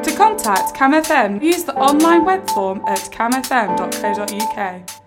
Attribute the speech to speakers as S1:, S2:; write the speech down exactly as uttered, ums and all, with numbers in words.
S1: To contact CamFM, use the online web form at camfm dot co dot uk.